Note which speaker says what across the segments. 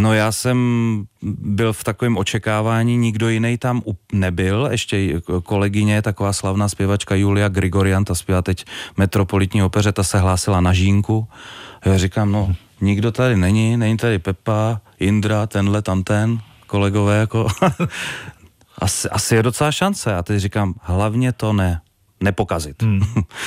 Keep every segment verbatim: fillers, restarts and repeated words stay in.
Speaker 1: No já jsem byl v takovém očekávání, nikdo jiný tam nebyl, ještě kolegyně, taková slavná zpěvačka Julia Grigorian, ta zpívá teď Metropolitní opeře, ta se hlásila na Žínku. Já říkám, no nikdo tady není, není tady Pepa, Indra, tenhle, tamten, kolegové, jako asi, asi je docela šance. A teď říkám, hlavně to ne. nepokazit. Hmm.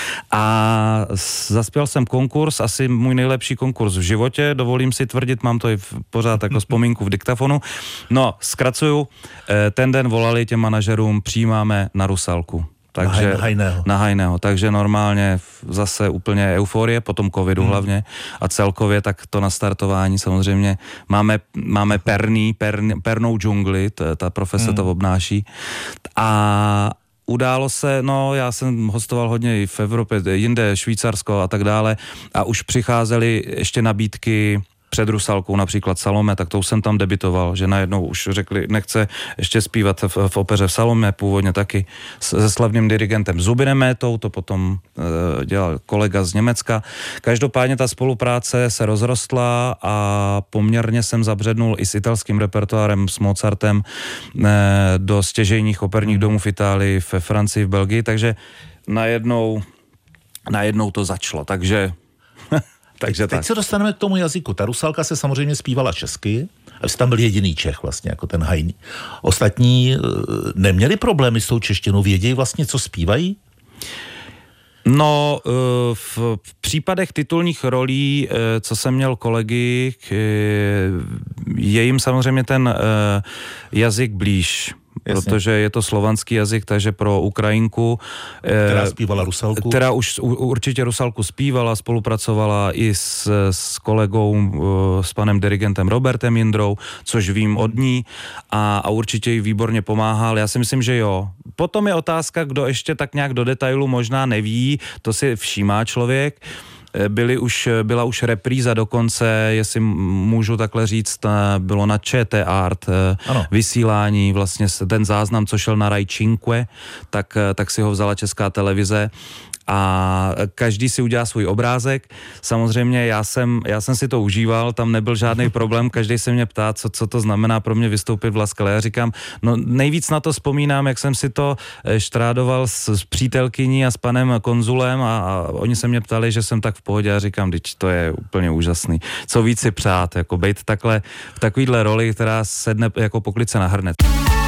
Speaker 1: A zaspěl jsem konkurs, asi můj nejlepší konkurs v životě, dovolím si tvrdit, mám to i v, pořád jako vzpomínku v diktafonu. No, zkracuju, ten den volali těm manažerům, přijímáme na Rusalku. Takže,
Speaker 2: na Hajného.
Speaker 1: Na Hajného. Takže normálně zase úplně euforie, potom covidu hmm. hlavně a celkově tak to nastartování samozřejmě. Máme, máme perný, pern, pernou džungli, t, ta profese hmm. to obnáší. A událo se, no já jsem hostoval hodně i v Evropě, jinde, Švýcarsko a tak dále a už přicházely ještě nabídky před Rusalkou, například Salome, tak to už jsem tam debitoval, že najednou už řekli, nechce ještě zpívat v, v opeře v Salome, původně taky se slavným dirigentem Zubinem Métou, to potom e, dělal kolega z Německa. Každopádně ta spolupráce se rozrostla a poměrně jsem zabřednul i s italským repertoárem, s Mozartem e, do stěžejních operních domů v Itálii, ve Francii, v Belgii, takže najednou, najednou to začalo, takže Takže
Speaker 2: teď
Speaker 1: tak.
Speaker 2: se dostaneme k tomu jazyku. Ta Rusalka se samozřejmě zpívala česky, a jsi tam byl jediný Čech vlastně, jako ten Hajný. Ostatní e, neměli problémy s tou češtinou, vědějí vlastně, co zpívají?
Speaker 1: No, v případech titulních rolí, co jsem měl kolegy, je jim samozřejmě ten jazyk blíž. Jasně. Protože je to slovanský jazyk, takže pro Ukrajinku,
Speaker 2: která zpívala Rusalku,
Speaker 1: která už určitě Rusalku zpívala, spolupracovala i s, s kolegou, s panem dirigentem Robertem Jindrou, což vím od ní a, a určitě jí výborně pomáhal. Já si myslím, že jo. Potom je otázka, kdo ještě tak nějak do detailu možná neví, to si všímá člověk. Byly už, byla už repríza dokonce, jestli můžu takhle říct, bylo na ČT Art ano. vysílání, vlastně ten záznam, co šel na Rai Cinque, tak, tak si ho vzala Česká televize a každý si udělá svůj obrázek. Samozřejmě já jsem, já jsem si to užíval, tam nebyl žádný problém, každý se mě ptá, co, co to znamená pro mě vystoupit v Laskale. Já říkám, no nejvíc na to vzpomínám, jak jsem si to štrádoval s, s přítelkyní a s panem konzulem a, a oni se mě ptali, že jsem tak v pohodě a říkám, teď to je úplně úžasný. Co víc si přát, jako bejt takhle v takovýhle roli, která sedne jako poklice na hrnec.